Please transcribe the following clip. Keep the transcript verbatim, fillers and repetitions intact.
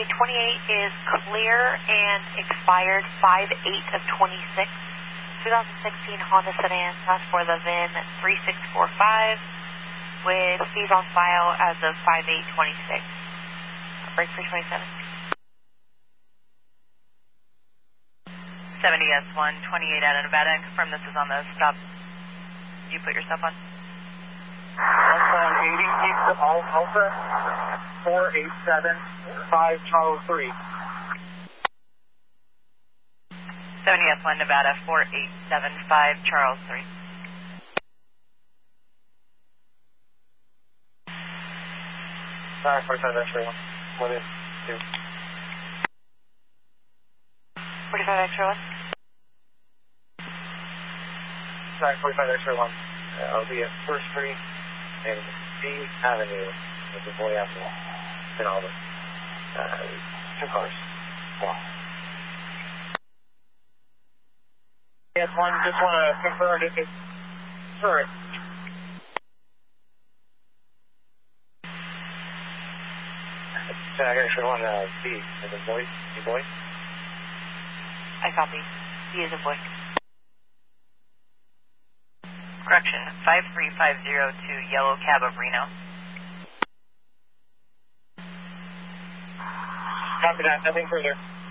twenty-eight is clear and expired five eight of twenty-six. twenty sixteen Honda sedan, class for the V I N three six four five, with fees on file as of five eight twenty-six. Break for twenty-seven. seventy S one, twenty-eight out of Nevada, and confirm this is on the stop you put yourself on. Southbound eighty, east of Alpha, four eight seven five Charles three. seventy S one, Nevada, four eight seven five Charles three. Sorry, forty-five X-ray one. What is two? forty-five X-ray one. Sorry, forty-five X-ray one. Uh, I'll be at First Street and D Avenue with the boy Avenue in Auburn. Uh, two cars. Wow. Yes, one, just want to confirm if it's... Sorry. Sorry, X-ray one, uh, B, is a boy? B boy? I copy. He is a boy. Correction, five three five zero two Yellow Cab of Reno. Copy that, nothing further.